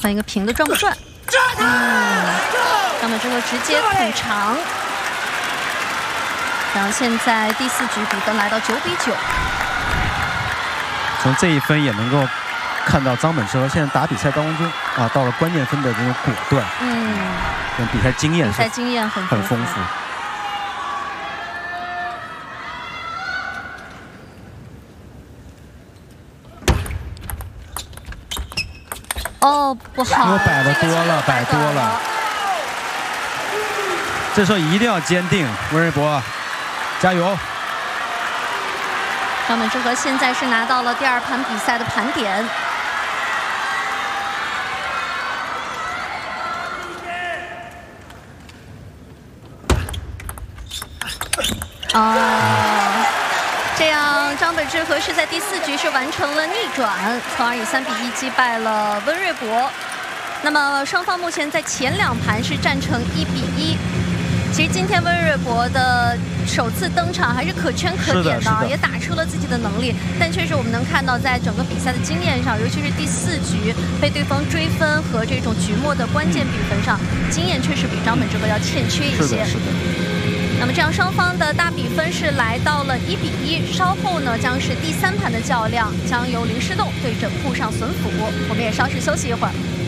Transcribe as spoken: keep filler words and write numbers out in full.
换一个平的转不转？嗯，张本智和直接捅长。然后现在第四局比分来到九比九。 从这一分也能够看到张本智和现在打比赛当中啊，到了关键分的这种果断， 嗯， 跟比赛经验比赛经验很很丰富。 哦，不好， 又摆的多了，摆多了。这时候一定要坚定，温瑞博，加油！ 张本智和现在是拿到了第二盘比赛的盘点。哦，这样张本智和是在第四局是完成了逆转，从而以三比一击败了温瑞博。那么双方目前在前两盘是战成一比一。其实今天温瑞博的首次登场还是可圈可点的，的也打出了自己的能力。但确实我们能看到，在整个比赛的经验上，尤其是第四局被对方追分和这种局末的关键比分上，经验确实比张本智和要欠缺一些。 是的，是的。 那么这样双方的大比分是来到了一比一。稍后呢将是第三盘的较量，将由林诗栋对阵沪上隼辅。我们也稍事休息一会儿。